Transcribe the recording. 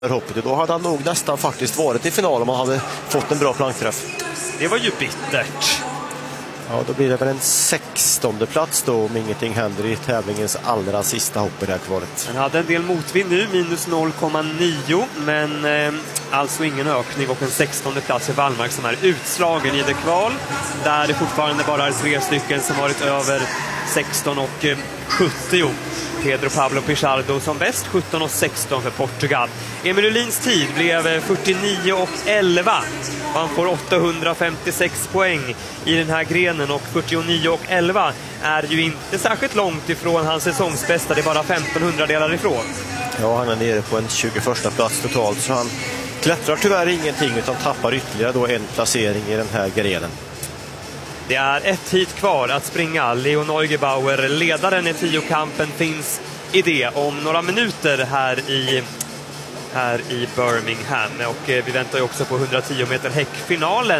hoppet. Då hade han nog nästan faktiskt varit i final om han hade fått en bra plankträff. Det var ju bittert. Ja, då blir det väl en 16:e plats då om ingenting händer i tävlingens allra sista hopp i det här kvalet. Han hade en del motvind nu, minus 0,9, men alltså ingen ökning, och en 16:e plats i Wallmark som är utslagen i det kval, där det fortfarande bara är 3 stycken som varit över 16,70. Pedro Pablo Pichardo som bäst, 17,16 för Portugal. Emil Ulins tid blev 49,11. Han får 856 poäng i den här grenen, och 49,11 är ju inte särskilt långt ifrån hans säsongsbästa. Det är bara 1500 delar ifrån. Ja, han är nere på en 21:a plats totalt, så han klättrar tyvärr ingenting utan tappar ytterligare då en placering i den här grenen. Det är ett hit kvar att springa. Leo Neugebauer, ledaren i 10-kampen, finns i det om några minuter här i Birmingham. Och vi väntar ju också på 110 meter häckfinalen